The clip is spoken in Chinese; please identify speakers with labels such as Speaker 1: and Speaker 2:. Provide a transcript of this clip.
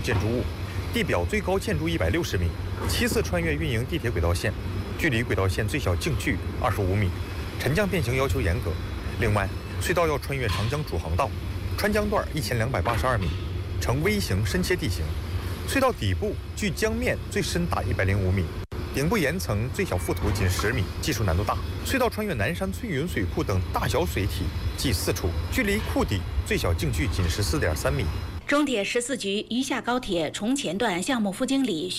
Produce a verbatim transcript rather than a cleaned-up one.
Speaker 1: 建筑物，地表最高建筑一百六十米，七次穿越运营地铁轨道线，距离轨道线最小径距二十五米，沉降变形要求严格。另外，隧道要穿越长江主航道，穿江段一千两百八十二米，呈 V 型深切地形。隧道底部距江面最深达一百零五米。 顶部岩层最小覆土仅十米，技术难度大。隧道穿越南山翠云水库等大小水体计四处，距离库底最小径距仅十四点三米。
Speaker 2: 中铁十四局余下高铁崇前段项目副经理徐。